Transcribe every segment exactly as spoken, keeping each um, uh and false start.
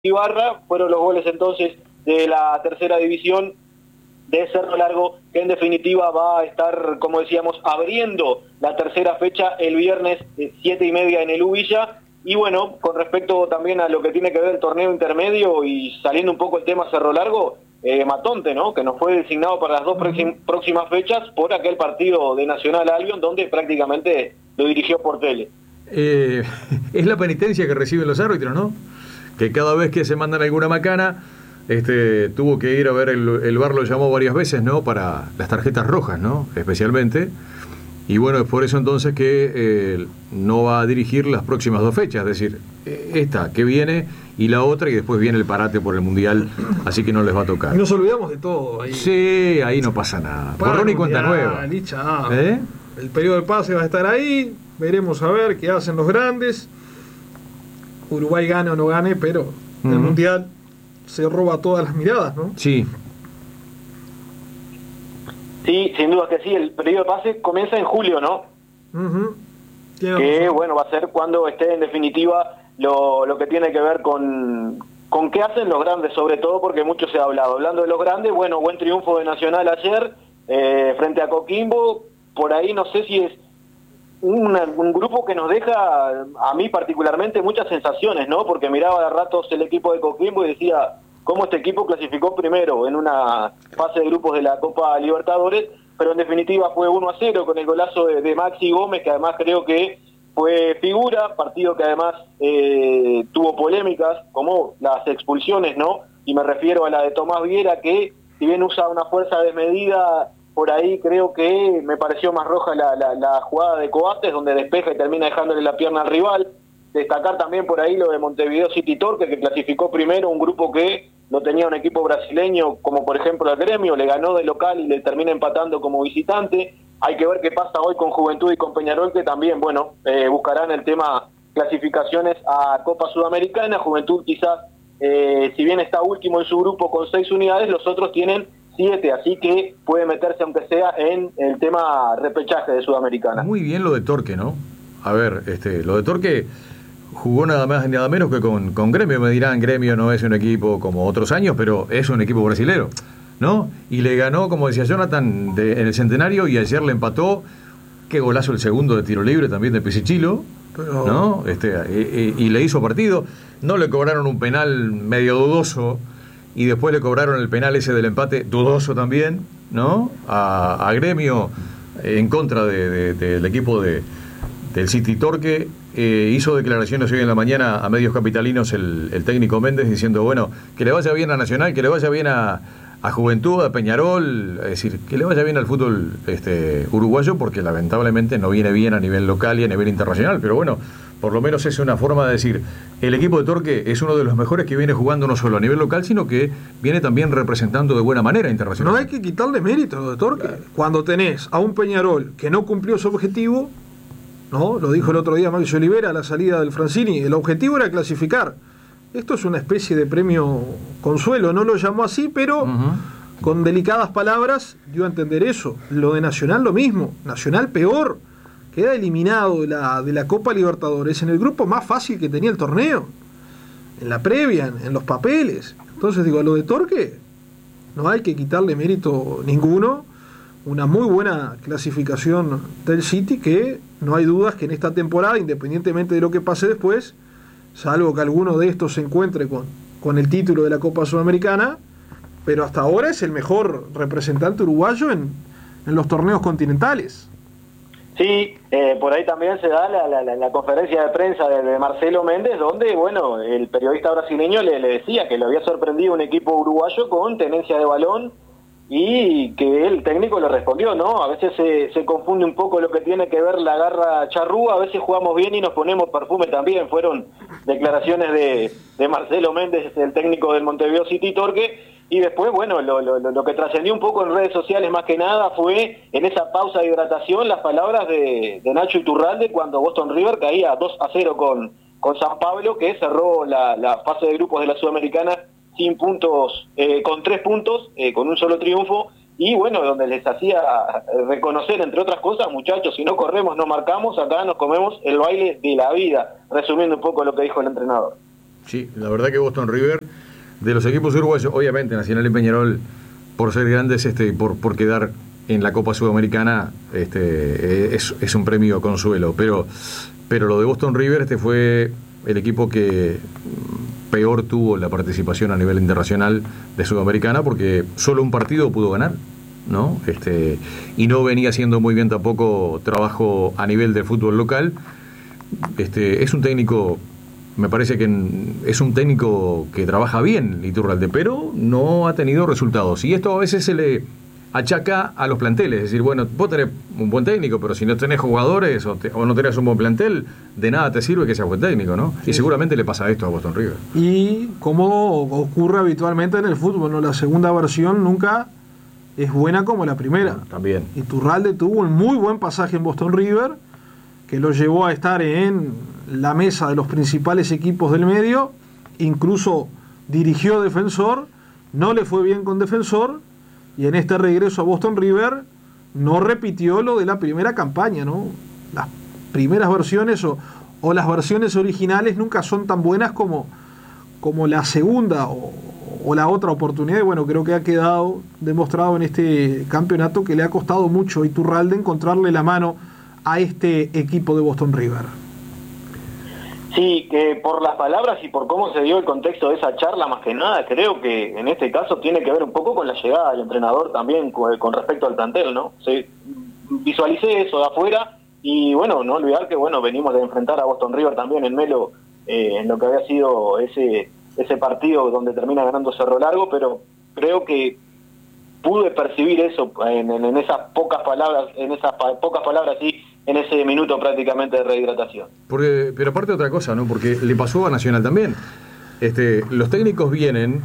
Ibarra, fueron los goles entonces de la tercera división de Cerro Largo, que en definitiva va a estar, como decíamos, abriendo la tercera fecha el viernes eh, siete y media en el Uvilla. Y bueno, con respecto también a lo que tiene que ver el torneo intermedio y saliendo un poco el tema Cerro Largo, eh, Matonte, ¿no?, que nos fue designado para las dos próxim- próximas fechas por aquel partido de Nacional Albion, donde prácticamente lo dirigió por tele. Eh, es la penitencia que reciben los árbitros, ¿no? Que cada vez que se mandan alguna macana, este, tuvo que ir a ver, el, el V A R lo llamó varias veces, ¿no?, para las tarjetas rojas, ¿no?, especialmente. Y bueno, es por eso entonces que eh, no va a dirigir las próximas dos fechas, es decir, esta que viene y la otra, y después viene el parate por el Mundial, así que no les va a tocar. Y nos olvidamos de todo ahí. Sí, ahí no pasa nada. Borrón y cuenta nueva. ¿Eh? El periodo de pase va a estar ahí, veremos a ver qué hacen los grandes. Uruguay gane o no gane, pero uh-huh. el Mundial se roba todas las miradas, ¿no? Sí. Sí, sin duda que sí, el periodo de pase comienza en julio, ¿no? Uh-huh. Que bueno, va a ser cuando esté en definitiva lo, lo que tiene que ver con, con qué hacen los grandes, sobre todo porque mucho se ha hablado. Hablando de los grandes, bueno, buen triunfo de Nacional ayer eh, frente a Coquimbo. Por ahí no sé si es una, un grupo que nos deja, a mí particularmente, muchas sensaciones, ¿no? Porque miraba de ratos el equipo de Coquimbo y decía cómo este equipo clasificó primero en una fase de grupos de la Copa Libertadores, pero en definitiva fue uno a cero con el golazo de, de Maxi Gómez, que además creo que fue figura, partido que además eh, tuvo polémicas, como las expulsiones, ¿no? Y me refiero a la de Tomás Viera, que si bien usa una fuerza desmedida, por ahí creo que me pareció más roja la, la, la jugada de Coates, donde despeja y termina dejándole la pierna al rival. Destacar también por ahí lo de Montevideo City Torque, que clasificó primero, un grupo que no tenía un equipo brasileño, como por ejemplo el Gremio, le ganó de local y le termina empatando como visitante. Hay que ver qué pasa hoy con Juventud y con Peñarol, que también, bueno, eh, buscarán el tema clasificaciones a Copa Sudamericana. Juventud quizás, eh, si bien está último en su grupo con seis unidades, los otros tienen siete, así que puede meterse aunque sea en el tema repechaje de Sudamericana. Muy bien lo de Torque, ¿no? A ver, este, lo de Torque jugó nada más ni nada menos que con, con Gremio. Me dirán, Gremio no es un equipo como otros años, pero es un equipo brasilero, ¿no? Y le ganó, como decía Jonathan, de, en el Centenario, y ayer le empató. Qué golazo el segundo de tiro libre también de Pisichilo, pero... ¿no? Este, y, y, y le hizo partido. No le cobraron un penal medio dudoso, y después le cobraron el penal ese del empate, dudoso también, ¿no? A, a Gremio, en contra de, de, de, del equipo de, del City Torque. Eh, hizo declaraciones hoy en la mañana a medios capitalinos el, el técnico Méndez, diciendo, bueno, que le vaya bien a Nacional, que le vaya bien a, a Juventud, a Peñarol, es decir, que le vaya bien al fútbol este, uruguayo, porque lamentablemente no viene bien a nivel local y a nivel internacional, pero bueno, por lo menos es una forma de decir, el equipo de Torque es uno de los mejores que viene jugando no solo a nivel local, sino que viene también representando de buena manera internacional. No hay que quitarle mérito a lo de Torque. Claro. Cuando tenés a un Peñarol que no cumplió su objetivo, ¿no? Lo dijo el otro día Maxi Olivera a la salida del Francini, el objetivo era clasificar. Esto es una especie de premio consuelo, no lo llamó así, pero uh-huh. con delicadas palabras dio a entender eso. Lo de Nacional lo mismo, Nacional peor, queda eliminado de la, de la Copa Libertadores en el grupo más fácil que tenía el torneo, en la previa, en, en los papeles. Entonces digo, a lo de Torque no hay que quitarle mérito ninguno. Una muy buena clasificación del City, que no hay dudas que en esta temporada, independientemente de lo que pase después, salvo que alguno de estos se encuentre con, con el título de la Copa Sudamericana, pero hasta ahora es el mejor representante uruguayo en, en los torneos continentales. Sí, eh, por ahí también se da la, la, la conferencia de prensa de, de Marcelo Méndez, donde, bueno, el periodista brasileño le, le decía que le había sorprendido un equipo uruguayo con tenencia de balón, y que el técnico le respondió, ¿no? A veces se, se confunde un poco lo que tiene que ver la garra charrúa, a veces jugamos bien y nos ponemos perfume también. Fueron declaraciones de, de Marcelo Méndez, el técnico del Montevideo City Torque, y después, bueno, lo, lo, lo que trascendió un poco en redes sociales más que nada fue en esa pausa de hidratación las palabras de, de Nacho Iturralde cuando Boston River caía dos a cero con, con San Pablo, que cerró la, la fase de grupos de la Sudamericana sin puntos, eh, con tres puntos, eh, con un solo triunfo, y bueno, donde les hacía reconocer, entre otras cosas, muchachos, si no corremos, no marcamos, acá nos comemos el baile de la vida, resumiendo un poco lo que dijo el entrenador. sí, la verdad que Boston River, de los equipos uruguayos, obviamente Nacional y Peñarol, por ser grandes, este, por, por quedar en la Copa Sudamericana, este, es, es un premio consuelo, pero, pero lo de Boston River este fue el equipo que peor tuvo la participación a nivel internacional de Sudamericana, porque solo un partido pudo ganar, ¿no? Este, y no venía haciendo muy bien tampoco trabajo a nivel del fútbol local. Este, es un técnico, me parece que es un técnico que trabaja bien, Iturralde, pero no ha tenido resultados. Y esto a veces se le achaca a los planteles. Es decir, bueno, vos tenés un buen técnico, pero si no tenés jugadores o, te, o no tenés un buen plantel, de nada te sirve que seas buen técnico, ¿no? Sí, y seguramente sí. le pasa esto a Boston River. Y como ocurre habitualmente en el fútbol, ¿no? La segunda versión nunca es buena como la primera. No, también. Iturralde tuvo un muy buen pasaje en Boston River, que lo llevó a estar en la mesa de los principales equipos del medio, incluso dirigió Defensor, no le fue bien con Defensor, y en este regreso a Boston River no repitió lo de la primera campaña, ¿no? Las primeras versiones o, o las versiones originales nunca son tan buenas como, como la segunda o, o la otra oportunidad, y bueno, creo que ha quedado demostrado en este campeonato que le ha costado mucho a Iturralde encontrarle la mano a este equipo de Boston River. Sí, que por las palabras y por cómo se dio el contexto de esa charla, más que nada, creo que en este caso tiene que ver un poco con la llegada del entrenador también con, con respecto al plantel, ¿no? Sí, visualicé eso de afuera y bueno, no olvidar que bueno, venimos de enfrentar a Boston River también en Melo, eh, en lo que había sido ese ese partido donde termina ganando Cerro Largo, pero creo que pude percibir eso en, en, en esas pocas palabras, en esas pa- pocas palabras sí, en ese minuto prácticamente de rehidratación. Porque, pero aparte otra cosa, ¿no? Porque le pasó a Nacional también. Este, los técnicos vienen,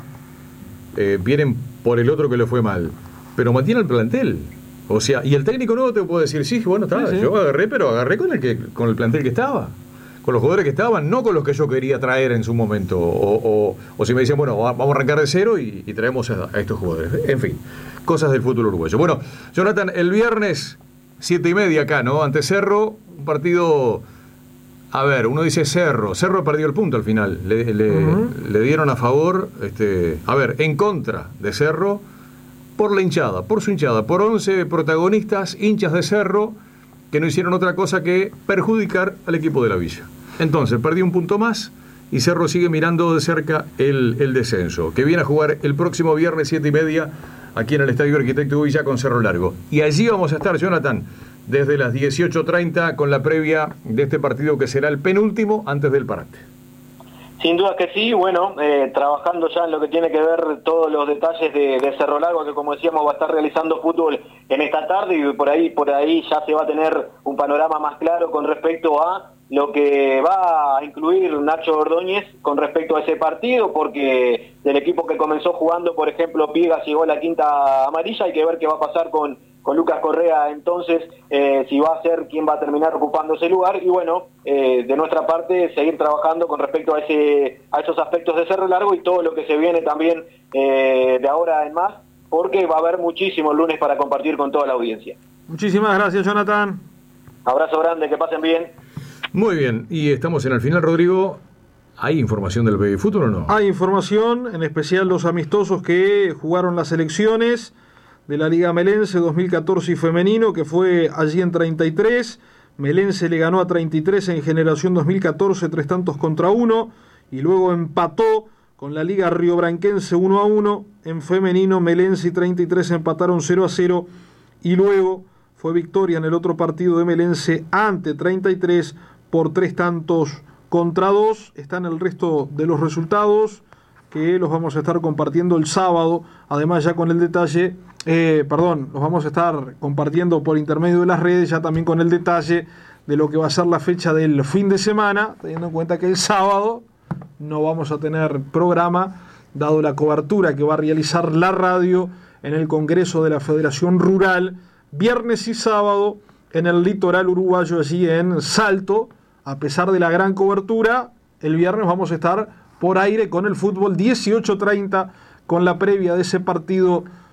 eh, vienen por el otro que le fue mal, pero mantiene el plantel. O sea, y el técnico nuevo te puede decir, sí, bueno, está, sí, sí. yo agarré, pero agarré con el que, con el plantel que estaba, con los jugadores que estaban, no con los que yo quería traer en su momento. O, o, o si me dicen, bueno, vamos a arrancar de cero y, y traemos a, a estos jugadores. En fin, cosas del fútbol uruguayo. Bueno, Jonathan, el viernes siete y media acá, ¿no? Ante Cerro, un partido, a ver, uno dice Cerro, Cerro perdió el punto al final, le, le, uh-huh. le dieron a favor, este, a ver, en contra de Cerro, por la hinchada, por su hinchada, por once protagonistas, hinchas de Cerro, que no hicieron otra cosa que perjudicar al equipo de la Villa. Entonces, perdió un punto más y Cerro sigue mirando de cerca el, el descenso, que viene a jugar el próximo viernes siete y media aquí en el Estadio Arquitecto Villa con Cerro Largo. Y allí vamos a estar, Jonathan, desde las dieciocho treinta con la previa de este partido que será el penúltimo antes del parate. Sin duda que sí, bueno, eh, trabajando ya en lo que tiene que ver todos los detalles de, de Cerro Largo, que como decíamos va a estar realizando fútbol en esta tarde y por ahí, por ahí ya se va a tener un panorama más claro con respecto a lo que va a incluir Nacho Ordóñez con respecto a ese partido, porque del equipo que comenzó jugando, por ejemplo, Piegas llegó a la quinta amarilla, hay que ver qué va a pasar con, con Lucas Correa, entonces, eh, si va a ser quien va a terminar ocupando ese lugar, y bueno, eh, de nuestra parte, seguir trabajando con respecto a ese a esos aspectos de Cerro Largo y todo lo que se viene también eh, de ahora en más, porque va a haber muchísimos lunes para compartir con toda la audiencia. Muchísimas gracias, Jonathan. Abrazo grande, que pasen bien. Muy bien, y estamos en el final, Rodrigo. ¿Hay información del baby fútbol o no? Hay información, en especial los amistosos que jugaron las selecciones de la Liga Melense dos mil catorce y femenino, que fue allí en treinta y tres. Melense le ganó a treinta y tres en Generación dos mil catorce, tres tantos contra uno, y luego empató con la Liga Riobranquense uno a uno. En femenino, Melense y treinta y tres empataron cero a cero, y luego fue victoria en el otro partido de Melense ante treinta y tres por tres tantos contra dos. Están el resto de los resultados que los vamos a estar compartiendo el sábado, además ya con el detalle, eh, perdón, los vamos a estar compartiendo por intermedio de las redes, ya también con el detalle de lo que va a ser la fecha del fin de semana, teniendo en cuenta que el sábado no vamos a tener programa, dado la cobertura que va a realizar la radio en el Congreso de la Federación Rural, viernes y sábado en el litoral uruguayo, allí en Salto. A pesar de la gran cobertura, el viernes vamos a estar por aire con el fútbol, dieciocho treinta, con la previa de ese partido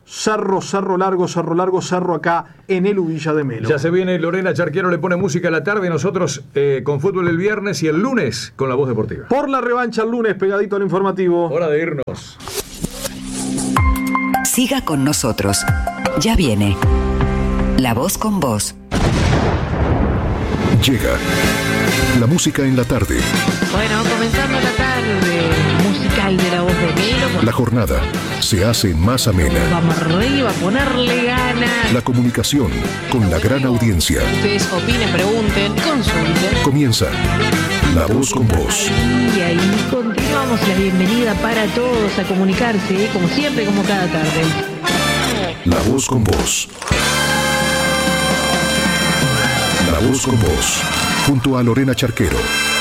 Cerro, Cerro Largo, Cerro Largo, Cerro acá en el Villa de Melo. Ya se viene Lorena Charquero, le pone música a la tarde, nosotros eh, con fútbol el viernes y el lunes con La Voz Deportiva. Por la revancha el lunes, pegadito al informativo. Hora de irnos. Siga con nosotros. Ya viene La Voz con Vos. Llega la música en la tarde. Bueno, comenzando la tarde musical de La Voz de Melo. La jornada se hace más amena. Vamos arriba, a ponerle ganas. La comunicación con la gran audiencia. Ustedes opinen, pregunten, consulten. Comienza La Voz con Vos. Y ahí continuamos la bienvenida para todos a comunicarse, como siempre, como cada tarde. La Voz con Vos. La Voz con Vos. Junto a Lorena Charquero.